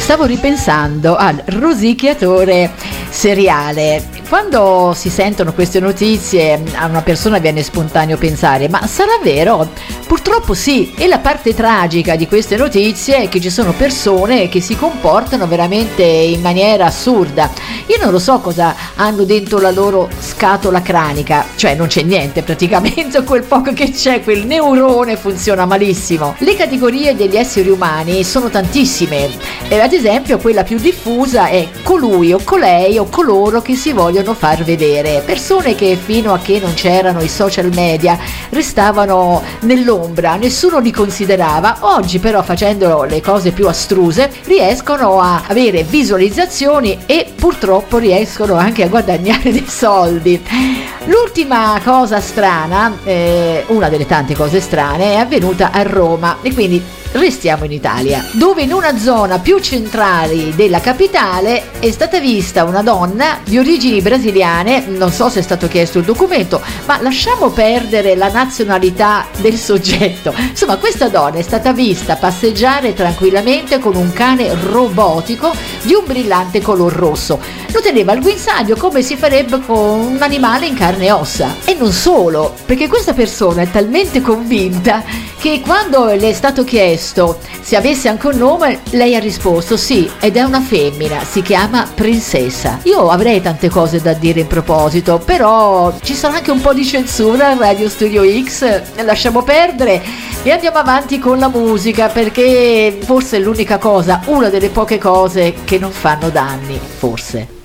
stavo ripensando al rosicchiatore seriale. Quando si sentono queste notizie a una persona viene spontaneo pensare: ma sarà vero? Purtroppo sì, e la parte tragica di queste notizie è che ci sono persone che si comportano veramente in maniera assurda. Io non lo so cosa hanno dentro la loro scatola cranica, cioè non c'è niente praticamente, quel poco che c'è, quel neurone funziona malissimo. Le categorie degli esseri umani sono tantissime, ad esempio quella più diffusa è colui o colei o coloro che si vogliono far vedere, persone che fino a che non c'erano i social media restavano nell'ombra, nessuno li considerava. Oggi però, facendo le cose più astruse, riescono a avere visualizzazioni e purtroppo riescono anche a guadagnare dei soldi. L'ultima cosa strana, una delle tante cose strane, è avvenuta a Roma, e quindi restiamo in Italia, dove in una zona più centrale della capitale è stata vista una donna di origini brasiliane. Non so se è stato chiesto il documento, ma lasciamo perdere la nazionalità del soggetto. Insomma, questa donna è stata vista passeggiare tranquillamente con un cane robotico di un brillante color rosso. Lo teneva al guinzaglio come si farebbe con un animale in carne e ossa. E non solo, perché questa persona è talmente convinta che quando le è stato chiesto se avesse anche un nome, lei ha risposto sì, ed è una femmina, si chiama Princessa. Io avrei tante cose da dire in proposito, però ci sarà anche un po' di censura a Radio Studio X, lasciamo perdere e andiamo avanti con la musica, perché forse è l'unica cosa, una delle poche cose che non fanno danni, forse.